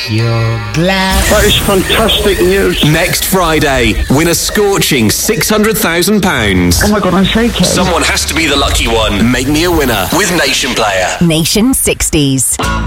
You're glad. That is fantastic news. Next Friday, win a scorching £600,000. Oh my God, I'm shaking. Someone has to be the lucky one. Make me a winner with Nation Player. Nation 60s.